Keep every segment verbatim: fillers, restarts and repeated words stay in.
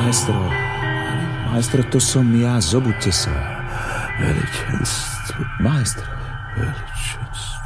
Maestro, maestro, to som ja, zobuďte sa. Veličenstvo. Maestro. Veličenstvo.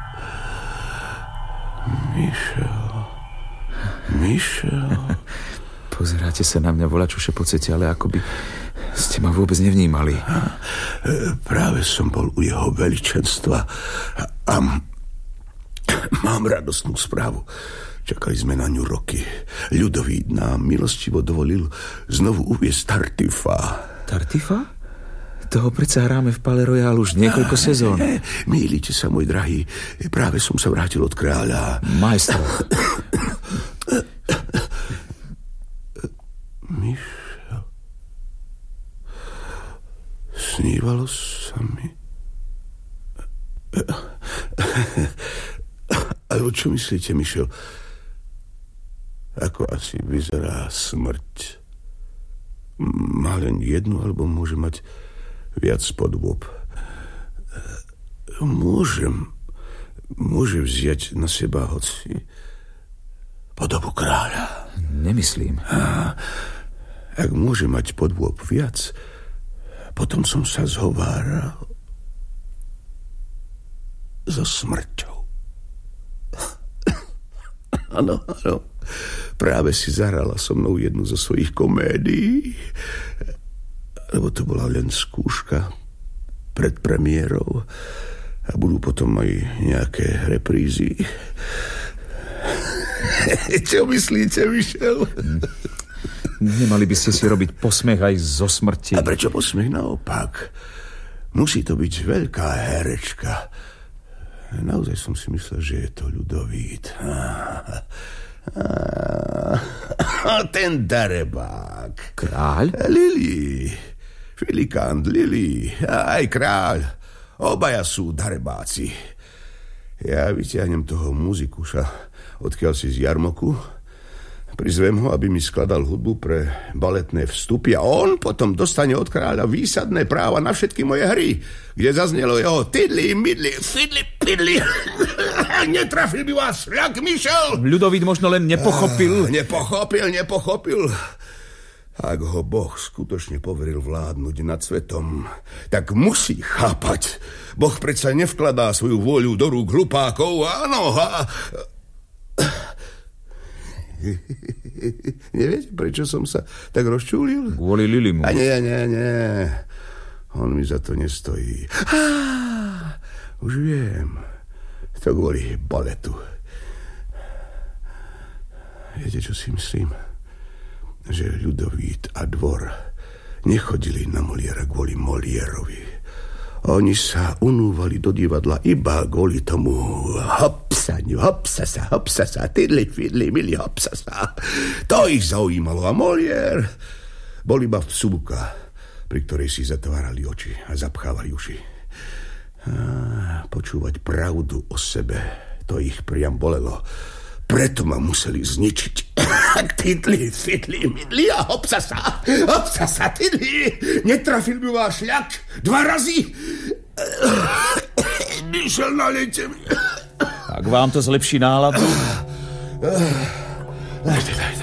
Michel. Michel. Pozeráte sa na mňa, voľačo šepocete, ale akoby ste ma vôbec nevnímali. Práve som bol u jeho veličenstva a mám radostnú správu. Čakali sme na ňu roky. Ľudovít nám milostivo dovolil znovu uviesť Tartifa. Tartifa? Toho predsa hráme v Palais Royal už niekoľko sezón. Mýlite sa, môj drahý. Práve som sa vrátil od kráľa. Maestro. Michel. Snívalo sa mi. Ale čo myslíte, Michel? Ako asi vyzerá smrť? Má len jednu, alebo môže mať viac podôb? Môžem, môže vziať na seba hoci podobu kráľa. Nemyslím. A ak môže mať podôb viac, potom som sa zhováral so smrťou. Áno, áno. Práve si zahrala so mnou jednu zo svojich komédií. Lebo to bola len skúška pred premiérou a budú potom aj nejaké reprízy. Čo myslíte, Michel? Nemali by ste si robiť posmech aj zo smrti. A prečo posmech? Naopak. Musí to byť veľká herečka. Naozaj som si myslel, že je to Ľudovít. Ten darebák. Kráľ? Lili. Filikant, Lili. Aj kráľ. Obaja sú darebáci. Ja vyťahnem toho muzikuša, odkiaľ si z jarmoku. Prizvem ho, aby mi skladal hudbu pre baletné vstupy a on potom dostane od kráľa výsadné práva na všetky moje hry, kde zaznelo jeho tidli, midli, fidli, pidli. Netrafil by vás šľak, Michel? Ľudovít možno len nepochopil. Ah, nepochopil, nepochopil. Ak ho Boh skutočne poveril vládnuť nad svetom, tak musí chápať. Boh predsa nevkladá svoju vôľu do rúk hlupákov, áno. A... Neviete, prečo som sa tak rozčúlil? Kvôli Lilimu. A nie, nie, nie. On mi za to nestojí. Á, už viem. To kvôli baletu. Viete, čo si myslím? Že Ľudovít a dvor nechodili na Moliéra kvôli Moliérovi. Oni sa unúvali do divadla iba kvôli tomu hopsaniu, hopsasa, hopsasa, tidli, fidli, mili, hopsasa. To ich zaujímalo a Moliér bol iba vsúka, pri ktorej si zatvárali oči a zapchávali uši. A počúvať pravdu o sebe, to ich priam bolelo. Preto ma museli zničiť. Tidli, fidli, midli a hopsasa. Hopsasa, tidli. Netrafil by vás šľak dva razy. Michel, nalejte mi. Ak vám to zlepší náladu? Dajte, dajte.